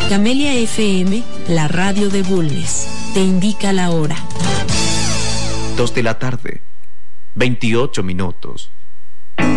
Camelia FM, la radio de Bulnes, te indica la hora. 2 de la tarde, 28 minutos.